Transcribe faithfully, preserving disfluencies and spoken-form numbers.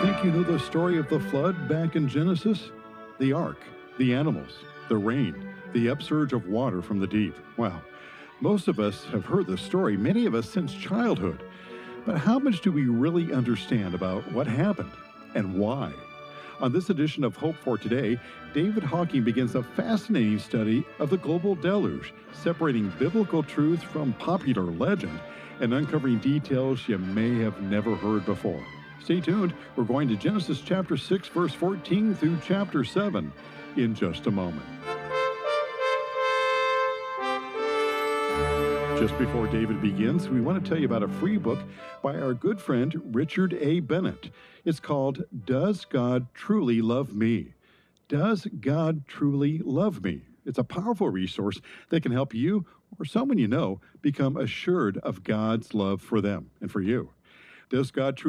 Think you know the story of the flood back in Genesis? The ark, the animals, the rain, the upsurge of water from the deep. Well, most of us have heard this story, many of us since childhood. But how much do we really understand about what happened and why? On this edition of Hope for Today, David Hawking begins a fascinating study of the global deluge, separating biblical truth from popular legend and uncovering details you may have never heard before. Stay tuned. We're going to Genesis chapter six, verse fourteen through chapter seven in just a moment. Just before David begins, we want to tell you about a free book by our good friend Richard A. Bennett. It's called Does God Truly Love Me? Does God Truly Love Me? It's a powerful resource that can help you or someone you know become assured of God's love for them and for you. Does God truly